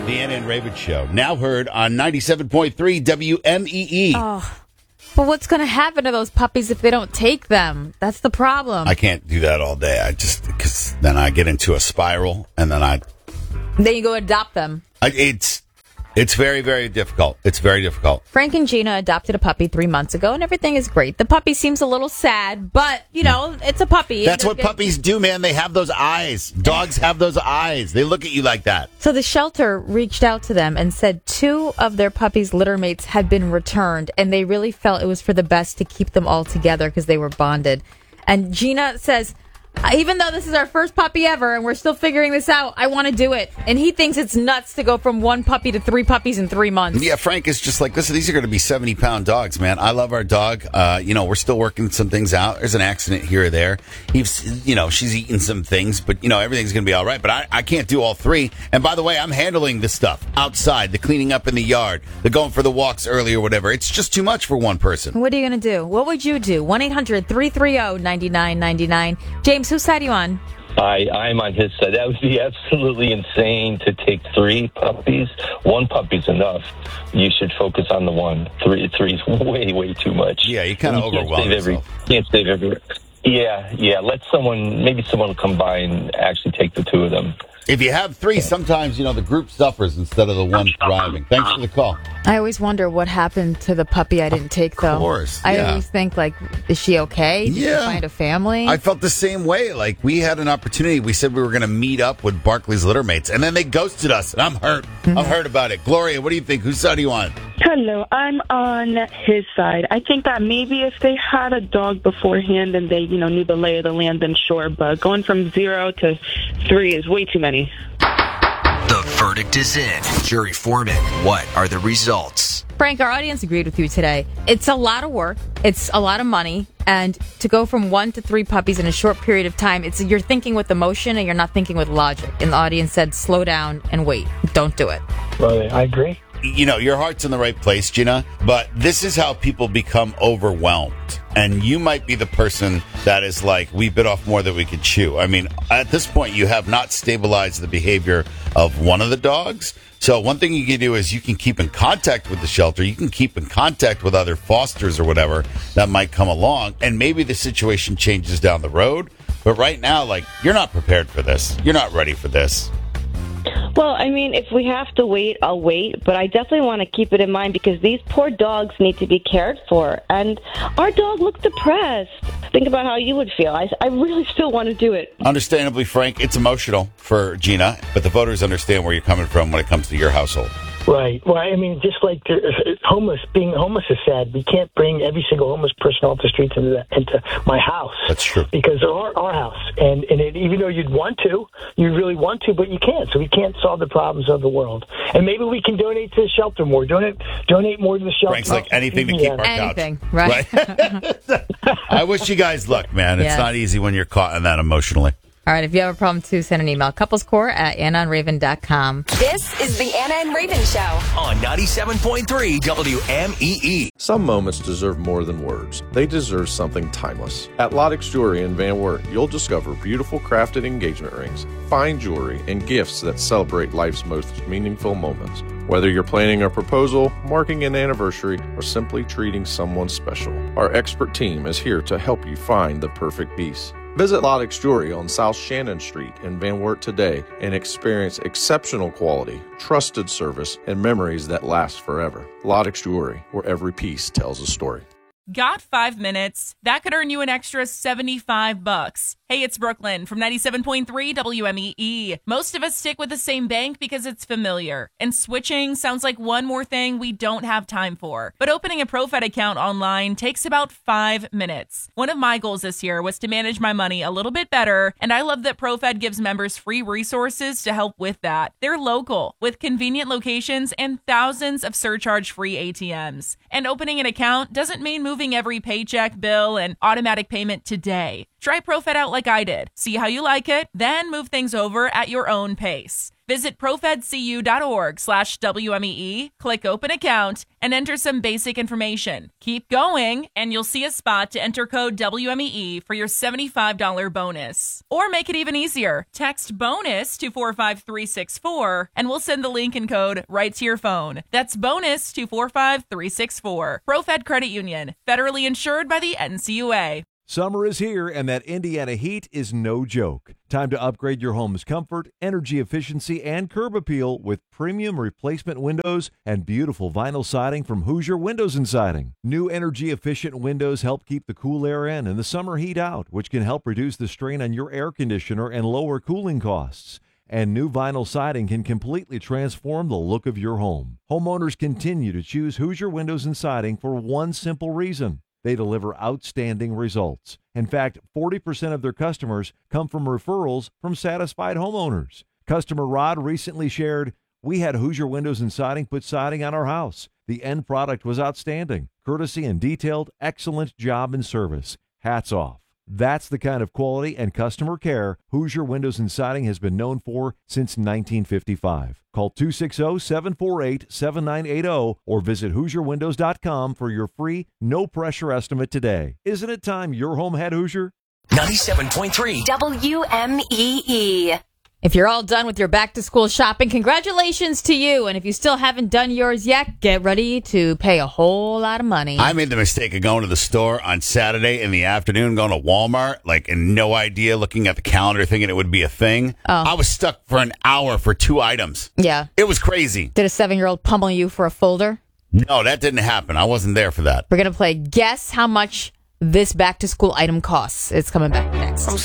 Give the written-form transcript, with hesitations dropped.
The Anna and Raven Show, now heard on 97.3 WMEE. Oh, but what's going to happen to those puppies if they don't take them? That's the problem. I can't do that all day. Because then I get into a spiral, and then Then you go adopt them. It's very, very difficult. It's very difficult. Frank and Gina adopted a puppy 3 months ago, and everything is great. The puppy seems a little sad, but, it's a puppy. That's what puppies do, man. They have those eyes. Dogs have those eyes. They look at you like that. So the shelter reached out to them and said 2 of their puppies' litter mates had been returned, and they really felt it was for the best to keep them all together because they were bonded. And Gina says, even though this is our first puppy ever and we're still figuring this out, I want to do it. And he thinks it's nuts to go from 1 puppy to 3 puppies in 3 months. Yeah, Frank is just like, listen, these are going to be 70-pound dogs, man. I love our dog. We're still working some things out. There's an accident here or there. She's eaten some things, but, everything's going to be all right. But I can't do all 3. And by the way, I'm handling this stuff outside, the cleaning up in the yard, the going for the walks early or whatever. It's just too much for one person. What are you going to do? What would you do? 1-800-330-9999. James, whose side are you on? I'm on his side. That would be absolutely insane to take 3 puppies. 1 puppy's enough. You should focus on the 1. 3 is way too much. Yeah, you kind of overwhelm yourself. Can't save everywhere. Yeah. Let maybe someone will come by and actually take the 2 of them. If you have 3, sometimes, the group suffers instead of the one thriving. Thanks for the call. I always wonder what happened to the puppy I didn't take, though. Of course. I always think, is she okay? Did she find a family? I felt the same way. We had an opportunity. We said we were going to meet up with Barkley's litter mates, and then they ghosted us, and I'm hurt. Mm-hmm. I'm hurt about it. Gloria, what do you think? Whose side are you on? Hello, I'm on his side. I think that maybe if they had a dog beforehand and they, knew the lay of the land, then sure, but going from 0 to 3 is way too many. The verdict is in. Jury foreman, what are the results? Frank, our audience agreed with you today. It's a lot of work. It's a lot of money. And to go from 1 to 3 puppies in a short period of time, you're thinking with emotion and you're not thinking with logic. And the audience said, slow down and wait. Don't do it. Well, I agree. Your heart's in the right place, Gina, but this is how people become overwhelmed. And you might be the person that is like, we bit off more than we could chew. I mean, at this point, you have not stabilized the behavior of one of the dogs. So one thing you can do is you can keep in contact with the shelter. You can keep in contact with other fosters or whatever that might come along. And maybe the situation changes down the road. But right now, you're not prepared for this. You're not ready for this. Well, I mean, if we have to wait, I'll wait. But I definitely want to keep it in mind because these poor dogs need to be cared for. And our dog looked depressed. Think about how you would feel. I really still want to do it. Understandably, Frank, it's emotional for Gina, but the voters understand where you're coming from when it comes to your household. Right. Well, I mean, just like being homeless is sad. We can't bring every single homeless person off the streets into my house. That's true. Because they're our house. And even though you really want to, but you can't. So we can't solve the problems of the world. And maybe we can donate to the shelter more. Donate more to the shelter. Frank's like anything to keep our couch. Anything, right? I wish you guys luck, man. It's not easy when you're caught in that emotionally. All right, if you have a problem, too, send an email. couplescore@annaandraven.com. This is the Anna and Raven Show on 97.3 WMEE. Some moments deserve more than words. They deserve something timeless. At Lottix Jewelry in Van Wert, you'll discover beautiful crafted engagement rings, fine jewelry, and gifts that celebrate life's most meaningful moments. Whether you're planning a proposal, marking an anniversary, or simply treating someone special, our expert team is here to help you find the perfect piece. Visit Lottix Jewelry on South Shannon Street in Van Wert today and experience exceptional quality, trusted service, and memories that last forever. Lottix Jewelry, where every piece tells a story. Got 5 minutes? That could earn you an extra $75. Hey, it's Brooklyn from 97.3 WMEE. Most of us stick with the same bank because it's familiar. And switching sounds like one more thing we don't have time for. But opening a ProFed account online takes about 5 minutes. One of my goals this year was to manage my money a little bit better, and I love that ProFed gives members free resources to help with that. They're local, with convenient locations and thousands of surcharge-free ATMs. And opening an account doesn't mean moving every paycheck, bill, and automatic payment today. Try ProFed out like I did. See how you like it, then move things over at your own pace. Visit profedcu.org/WMEE, click open account, and enter some basic information. Keep going, and you'll see a spot to enter code WMEE for your $75 bonus. Or make it even easier. Text BONUS to 45364, and we'll send the link and code right to your phone. That's BONUS to 45364. ProFed Credit Union, federally insured by the NCUA. Summer is here, and that Indiana heat is no joke. Time to upgrade your home's comfort, energy efficiency, and curb appeal with premium replacement windows and beautiful vinyl siding from Hoosier Windows and Siding. New energy-efficient windows help keep the cool air in and the summer heat out, which can help reduce the strain on your air conditioner and lower cooling costs. And new vinyl siding can completely transform the look of your home. Homeowners continue to choose Hoosier Windows and Siding for one simple reason. They deliver outstanding results. In fact, 40% of their customers come from referrals from satisfied homeowners. Customer Rod recently shared, "We had Hoosier Windows and Siding put siding on our house. The end product was outstanding. Courtesy and detailed, excellent job and service. Hats off." That's the kind of quality and customer care Hoosier Windows and Siding has been known for since 1955. Call 260-748-7980 or visit HoosierWindows.com for your free, no-pressure estimate today. Isn't it time your home had Hoosier? 97.3 WMEE. If you're all done with your back-to-school shopping, congratulations to you. And if you still haven't done yours yet, get ready to pay a whole lot of money. I made the mistake of going to the store on Saturday in the afternoon, going to Walmart, and no idea, looking at the calendar, thinking it would be a thing. Oh. I was stuck for an hour for 2 items. Yeah. It was crazy. Did a 7-year-old pummel you for a folder? No, that didn't happen. I wasn't there for that. We're going to play Guess How Much This Back-to-School Item Costs. It's coming back next.